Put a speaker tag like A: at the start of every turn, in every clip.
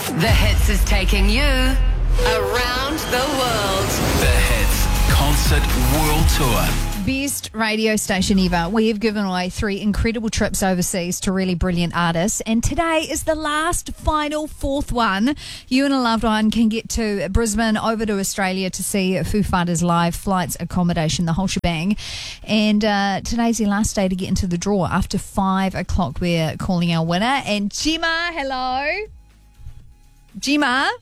A: The Hits is taking you around the world.
B: The Hits Concert World Tour.
C: Best radio station ever. We have given away 3 incredible trips overseas to really brilliant artists, and today is the last, final, 4th one. You and a loved one can get to Brisbane, over to Australia to see Foo Fighters live, flights, accommodation, the whole shebang. And today's your last day to get into the draw. After 5 o'clock, we're calling our winner. And Gemma, hello? Gemma?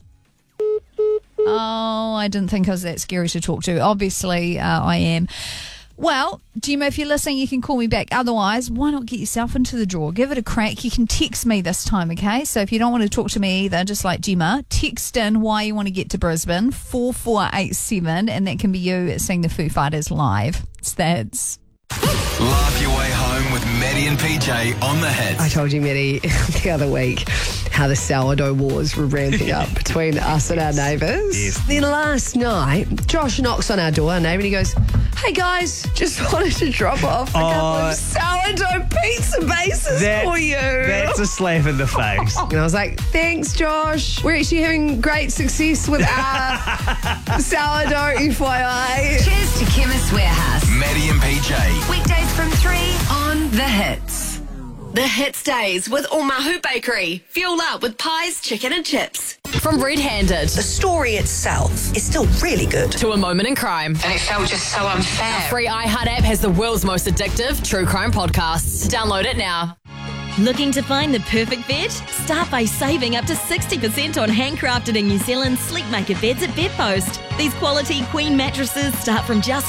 C: Oh, I didn't think I was that scary to talk to. Obviously, I am. Well, Gemma, if you're listening, you can call me back. Otherwise, why not get yourself into the draw? Give it a crack. You can text me this time, okay? So if you don't want to talk to me either, just like Gemma, text in why you want to get to Brisbane, 4487, and that can be you seeing the Foo Fighters live. That's...
B: Laugh your way home with Maddie and PJ on The Hits.
D: I told you, Maddie, the other week how the sourdough wars were ramping up between us and our neighbours.
E: Yes.
D: Then last night, Josh knocks on our door, our neighbour, and he goes, "Hey guys, just wanted to drop off a couple of sourdough pizza bases for you."
E: That's a slap in the face.
D: And I was like, "Thanks, Josh. We're actually having great success with our sourdough, FYI."
A: Cheers to Chemist Warehouse.
B: Maddie and PJ.
A: Weekdays from 3 on The Hits.
F: The Hits Days with Omahu Bakery. Fuel up with pies, chicken and chips. From Red Handed
G: The story itself is still really good.
F: to A Moment in Crime.
A: And it felt just so unfair.
F: Free iHeart app has the world's most addictive true crime podcasts. Download it now.
H: Looking to find the perfect bed? Start by saving up to 60% on handcrafted in New Zealand Sleepmaker beds at Bedpost. These quality queen mattresses start from just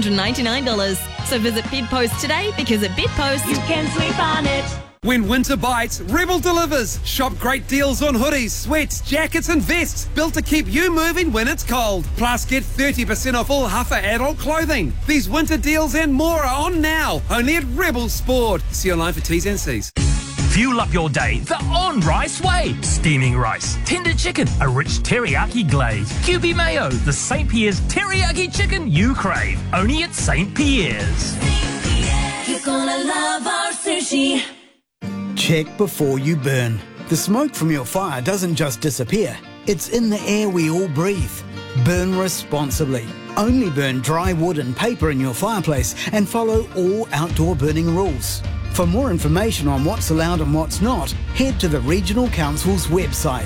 H: $499. So visit Bedpost today, because at Bedpost you can sleep on it.
I: When winter bites, Rebel delivers. Shop great deals on hoodies, sweats, jackets and vests, built to keep you moving when it's cold. Plus, get 30% off all Huffer adult clothing. These winter deals and more are on now, only at Rebel Sport. See online for T's and C's.
J: Fuel up your day the on-rice way. Steaming rice, tender chicken, a rich teriyaki glaze, QB mayo, the St. Pierre's teriyaki chicken you crave. Only at St. Pierre's.
H: You're gonna love our sushi.
K: Check before you burn. The smoke from your fire doesn't just disappear. It's in the air we all breathe. Burn responsibly. Only burn dry wood and paper in your fireplace, and follow all outdoor burning rules. For more information on what's allowed and what's not, head to the Regional Council's website,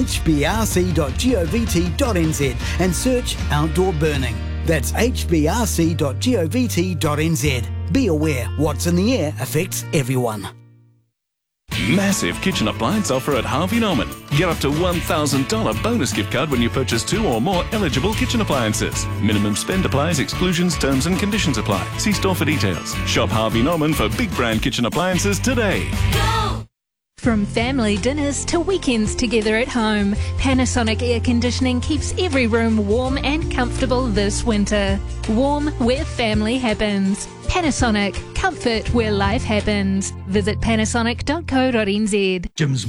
K: hbrc.govt.nz, and search outdoor burning. That's hbrc.govt.nz. Be aware, what's in the air affects everyone.
L: Massive kitchen appliance offer at Harvey Norman. Get up to $1,000 bonus gift card when you purchase 2 or more eligible kitchen appliances. Minimum spend applies, exclusions, terms and conditions apply. See store for details. Shop Harvey Norman for big brand kitchen appliances today.
M: From family dinners to weekends together at home, Panasonic Air Conditioning keeps every room warm and comfortable this winter. Warm where family happens. Panasonic, comfort where life happens. Visit panasonic.co.nz.
J: Jim's